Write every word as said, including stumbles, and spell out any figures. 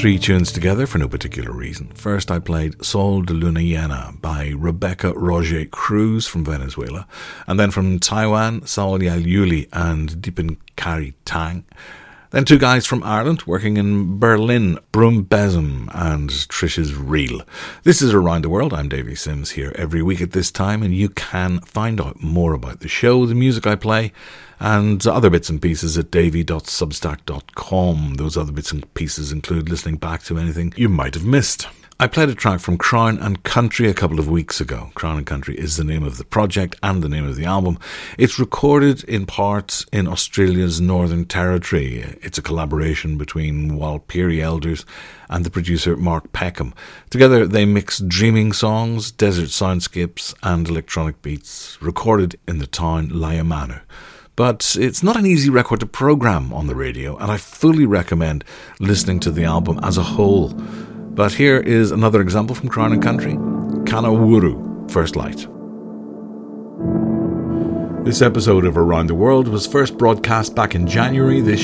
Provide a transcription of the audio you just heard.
three tunes together for no particular reason. First, I played Sol de Luna Llena by Rebecca Roger Cruz from Venezuela, and then from Taiwan, Saul Yalyuli and Deepan Kari Tang. Then two guys from Ireland working in Berlin, Brum Besum and Trish's Reel. This is Around the World. I'm Davey Sims here every week at this time, and you can find out more about the show, the music I play, and other bits and pieces at davey dot substack dot com. Those other bits and pieces include listening back to anything you might have missed. I played a track from Crown and Country a couple of weeks ago. Crown and Country is the name of the project and the name of the album. It's recorded in part in Australia's Northern Territory. It's a collaboration between Walpiri Elders and the producer Mark Peckham. Together they mix dreaming songs, desert soundscapes and electronic beats, recorded in the town Layamanu. But it's not an easy record to program on the radio, and I fully recommend listening to the album as a whole. But here is another example from Crown and Country, Kanawuru, First Light. This episode of Around the World was first broadcast back in January this